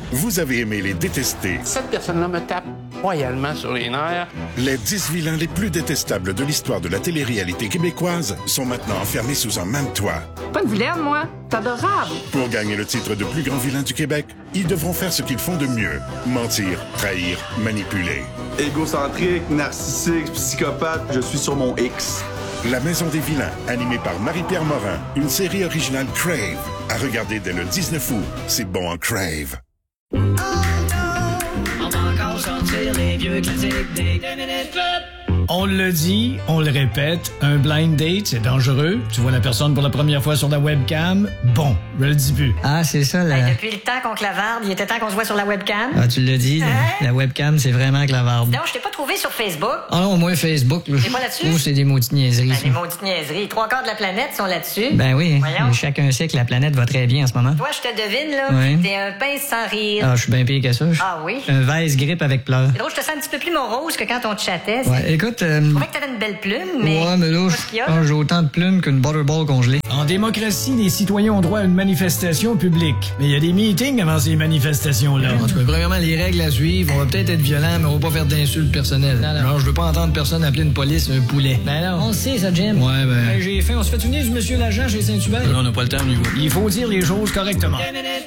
Vous avez aimé les détester. Cette personne-là me tape royalement sur les nerfs. Les 10 vilains les plus détestables de l'histoire de la télé-réalité québécoise sont maintenant enfermés sous un même toit. Pas une vilaine, moi. C'est adorable. Pour gagner le titre de plus grand vilain du Québec, ils devront faire ce qu'ils font de mieux. Mentir, trahir, manipuler. Égocentrique, narcissique, psychopathe, je suis sur mon X. La Maison des vilains, animée par Marie-Pierre Morin, une série originale Crave. À regarder dès le 19 août. C'est bon en Crave. On va encore sortir les vieux classiques des 2 Minute Club. On le dit, on le répète, un blind date, c'est dangereux. Tu vois la personne pour la première fois sur la webcam, bon, je le dis plus. Ah, c'est ça, là. Depuis le temps qu'on clavarde, il était temps qu'on se voit sur la webcam. Ah, tu l'as dit, la webcam, c'est vraiment clavarde. Non, je t'ai pas trouvé sur Facebook. Ah non, moi, Facebook, là. T'es pas là-dessus? Oh, c'est des maudites niaiseries. Ben, les maudites niaiseries. 3/4 de la planète sont là-dessus. Ben oui, Voyons. chacun sait que la planète va très bien en ce moment. Toi, je te devine, là. Oui. T'es un pince sans rire. Ah, je suis bien pire que ça. Ah oui? Un vase grippe avec pleurs. C'est drôle, je te sens un petit peu plus morose que quand on te chattait. Ouais, écoute... Je trouvais que t'avais une belle plume, mais... Ouais, mais là, qu'est-ce qu'il y a? j'ai autant de plumes qu'une butterball congelée. En démocratie, les citoyens ont droit à une manifestation publique. Mais il y a des meetings avant ces manifestations-là. En tout cas, premièrement, les règles à suivre, on va peut-être être violent, mais on va pas faire d'insultes personnelles. Non, je veux pas entendre personne appeler une police un poulet. Ben non. On le sait, ça, Jim. Ouais, ben... J'ai faim, on se fait unir du monsieur l'agent chez Saint-Hubert. Là, on n'a pas le temps, lui. Il faut dire les choses correctement.